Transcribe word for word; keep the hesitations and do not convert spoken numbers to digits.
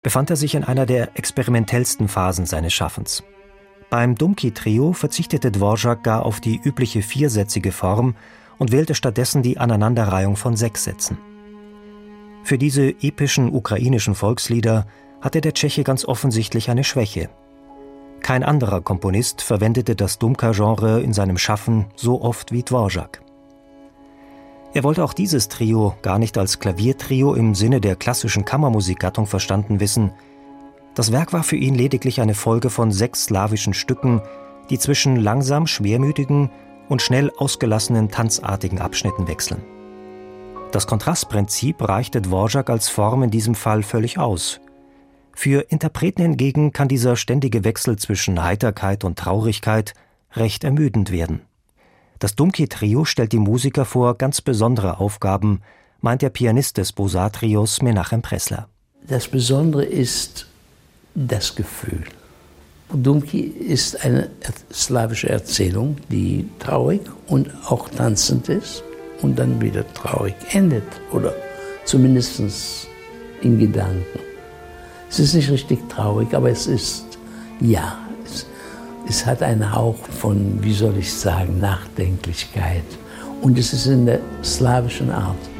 befand er sich in einer der experimentellsten Phasen seines Schaffens. Beim Dumki-Trio verzichtete Dvorak gar auf die übliche viersätzige Form und wählte stattdessen die Aneinanderreihung von sechs Sätzen. Für diese epischen ukrainischen Volkslieder hatte der Tscheche ganz offensichtlich eine Schwäche. Kein anderer Komponist verwendete das Dumka-Genre in seinem Schaffen so oft wie Dvorak. Er wollte auch dieses Trio gar nicht als Klaviertrio im Sinne der klassischen Kammermusikgattung verstanden wissen. Das Werk war für ihn lediglich eine Folge von sechs slawischen Stücken, die zwischen langsam schwermütigen und schnell ausgelassenen tanzartigen Abschnitten wechseln. Das Kontrastprinzip reichte Dvorak als Form in diesem Fall völlig aus. Für Interpreten hingegen kann dieser ständige Wechsel zwischen Heiterkeit und Traurigkeit recht ermüdend werden. Das Dumki-Trio stellt die Musiker vor ganz besondere Aufgaben, meint der Pianist des Bossart-Trios Menachem Pressler. Das Besondere ist das Gefühl. Dumki ist eine slawische Erzählung, die traurig und auch tanzend ist und dann wieder traurig endet, oder zumindest in Gedanken. Es ist nicht richtig traurig, aber es ist, ja, es, es hat einen Hauch von, wie soll ich sagen, Nachdenklichkeit. Und es ist in der slawischen Art.